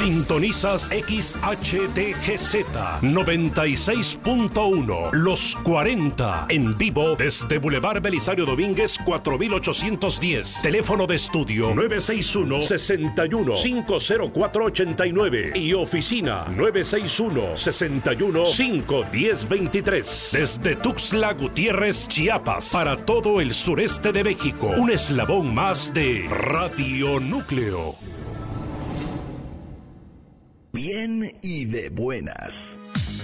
Sintonizas XHTGZ 96.1 Los 40 en vivo desde Boulevard Belisario Domínguez 4810. Teléfono de estudio 961-61-50489 y oficina 961-61-51023. Desde Tuxtla Gutiérrez, Chiapas, para todo el sureste de México. Un eslabón más de Radio Núcleo. Bien y de buenas.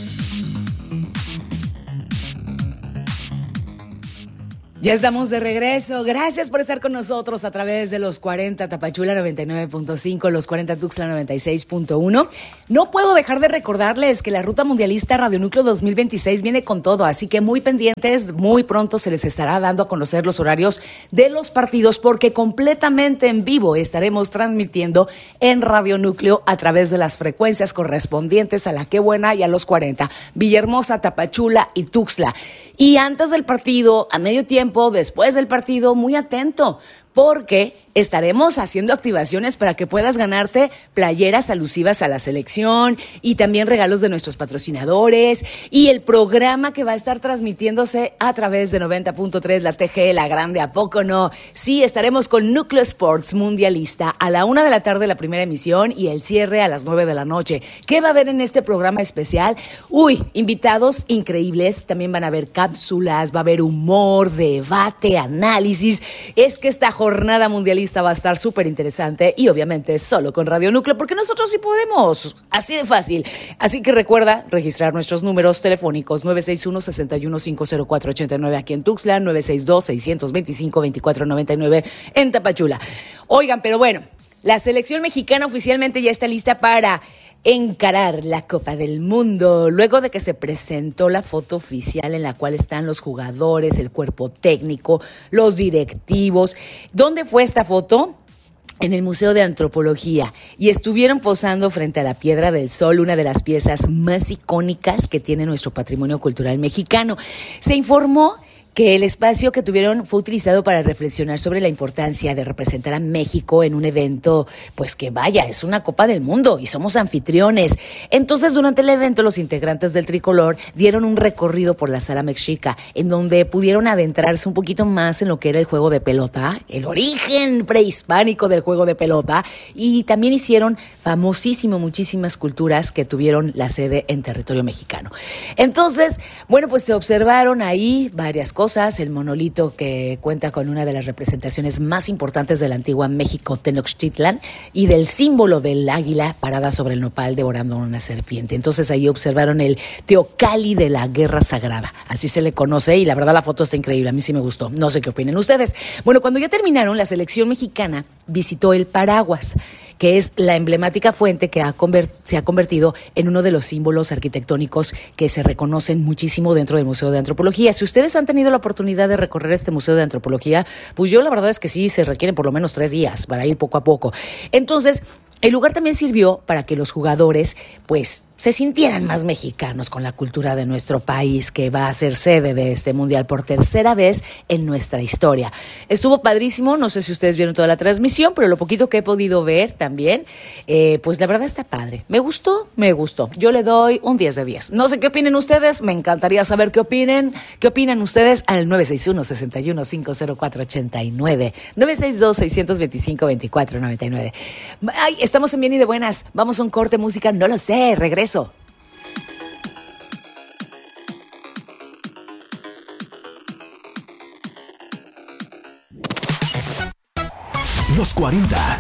Ya estamos de regreso. Gracias por estar con nosotros a través de los 40 Tapachula 99.5, los 40 Tuxtla 96.1. No puedo dejar de recordarles que la Ruta Mundialista Radio Núcleo 2026 viene con todo, así que muy pendientes, muy pronto se les estará dando a conocer los horarios de los partidos, porque completamente en vivo estaremos transmitiendo en Radio Núcleo a través de las frecuencias correspondientes a la Qué Buena y a los 40, Villahermosa, Tapachula y Tuxtla. Y antes del partido, a medio tiempo, después del partido, muy atento, porque estaremos haciendo activaciones para que puedas ganarte playeras alusivas a la selección y también regalos de nuestros patrocinadores y el programa que va a estar transmitiéndose a través de 90.3, la TG, la grande, ¿a poco no? Sí, estaremos con Núcleo Sports Mundialista a la 1 de la tarde la primera emisión y el cierre a las 9 de la noche. ¿Qué va a haber en este programa especial? Uy, invitados increíbles, también van a haber cápsulas, va a haber humor, debate, análisis. Es que esta jornada mundialista va a estar súper interesante y obviamente solo con Radio Núcleo, porque nosotros sí podemos, así de fácil. Así que recuerda registrar nuestros números telefónicos 961-61-50489 aquí en Tuxtla, 962-625-2499 en Tapachula. Oigan, pero bueno, la selección mexicana oficialmente ya está lista para encarar la Copa del Mundo, luego de que se presentó la foto oficial en la cual están los jugadores, el cuerpo técnico, los directivos. ¿Dónde fue esta foto? En el Museo de Antropología, y estuvieron posando frente a la Piedra del Sol, una de las piezas más icónicas que tiene nuestro patrimonio cultural mexicano. Se informó que el espacio que tuvieron fue utilizado para reflexionar sobre la importancia de representar a México en un evento, pues que vaya, es una Copa del Mundo y somos anfitriones. Entonces, durante el evento, los integrantes del Tricolor dieron un recorrido por la Sala Mexica, en donde pudieron adentrarse un poquito más en lo que era el juego de pelota, el origen prehispánico del juego de pelota, y también hicieron muchísimas culturas que tuvieron la sede en territorio mexicano. Entonces, bueno, pues se observaron ahí varias cosas, el monolito que cuenta con una de las representaciones más importantes de la antigua México, Tenochtitlan, y del símbolo del águila parada sobre el nopal devorando una serpiente. Entonces ahí observaron el Teocalli de la Guerra Sagrada, así se le conoce, y la verdad la foto está increíble, a mí sí me gustó, no sé qué opinen ustedes. Bueno, cuando ya terminaron, la selección mexicana visitó el Paraguas, que es la emblemática fuente que se ha convertido en uno de los símbolos arquitectónicos que se reconocen muchísimo dentro del Museo de Antropología. Si ustedes han tenido la oportunidad de recorrer este Museo de Antropología, pues yo la verdad es que sí, se requieren por lo menos 3 días para ir poco a poco. Entonces, el lugar también sirvió para que los jugadores, pues, se sintieran más mexicanos con la cultura de nuestro país, que va a ser sede de este mundial por tercera vez en nuestra historia. Estuvo padrísimo, no sé si ustedes vieron toda la transmisión, pero lo poquito que he podido ver también, pues la verdad está padre. Me gustó. Yo le doy un 10 de 10. No sé qué opinen ustedes, me encantaría saber qué opinan ustedes al 961-61-50489, 962-625-2499. Ay, estamos en Bien y de Buenas, vamos a un corte de música, no lo sé, regreso. Los 40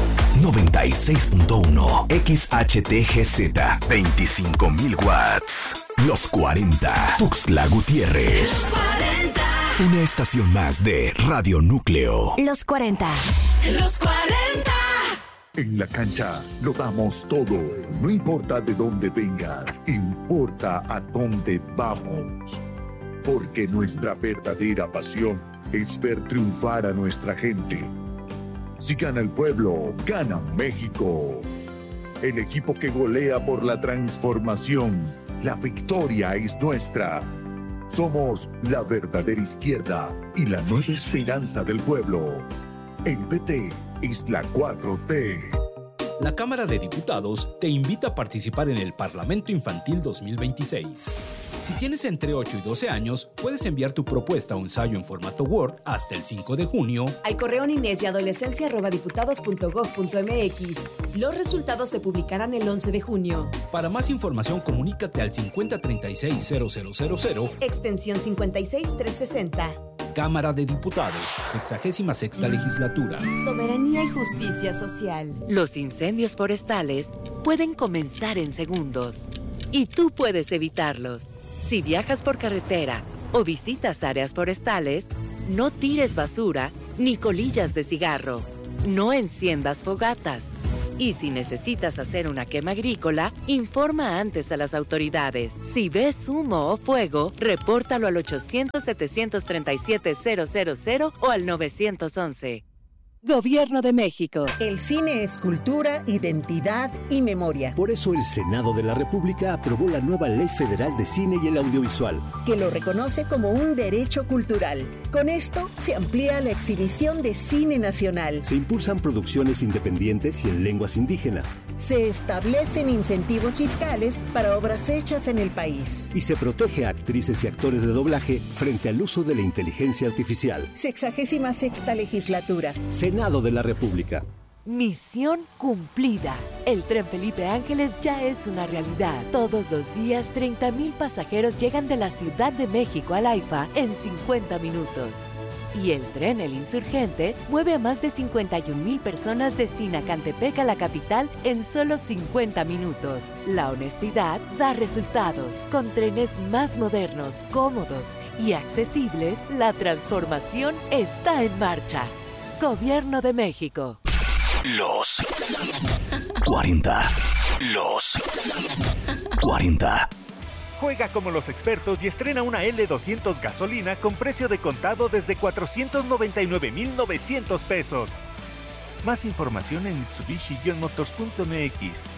96.1 XHTGZ 25,000 watts. Los 40 Tuxtla Gutiérrez. Los 40. Una estación más de Radio Núcleo. Los 40. Los 40. En la cancha lo damos todo. No importa de dónde vengas, importa a dónde vamos. Porque nuestra verdadera pasión es ver triunfar a nuestra gente. Si gana el pueblo, gana México. El equipo que golea por la transformación. La victoria es nuestra. Somos la verdadera izquierda y la nueva esperanza del pueblo. El PT es la 4T. La Cámara de Diputados te invita a participar en el Parlamento Infantil 2026. Si tienes entre 8 y 12 años, puedes enviar tu propuesta o ensayo en formato Word hasta el 5 de junio al correo ninesyadolescencia@diputados.gov.mx. Los resultados se publicarán el 11 de junio. Para más información, comunícate al 5036-0000, extensión 56360. Cámara de Diputados, 66ª legislatura. Soberanía y justicia social. Los incendios forestales pueden comenzar en segundos y tú puedes evitarlos. Si viajas por carretera o visitas áreas forestales, no tires basura ni colillas de cigarro. No enciendas fogatas. Y si necesitas hacer una quema agrícola, informa antes a las autoridades. Si ves humo o fuego, repórtalo al 800-737-000 o al 911. Gobierno de México. El cine es cultura, identidad y memoria. Por eso el Senado de la República aprobó la nueva Ley Federal de Cine y el Audiovisual, que lo reconoce como un derecho cultural. Con esto se amplía la exhibición de cine nacional. Se impulsan producciones independientes y en lenguas indígenas. Se establecen incentivos fiscales para obras hechas en el país. Y se protege a actrices y actores de doblaje frente al uso de la inteligencia artificial. 66ª legislatura. Senado de la República. Misión cumplida. El Tren Felipe Ángeles ya es una realidad. Todos los días 30,000 pasajeros llegan de la Ciudad de México al AIFA en 50 minutos. Y el tren El Insurgente mueve a más de 51,000 personas de Sinacantepec a la capital en solo 50 minutos. La honestidad da resultados. Con trenes más modernos, cómodos y accesibles, la transformación está en marcha. Gobierno de México. Los 40. Los 40. Juega como los expertos y estrena una L200 gasolina con precio de contado desde 499,900 pesos. Más información en Mitsubishi-motors.mx.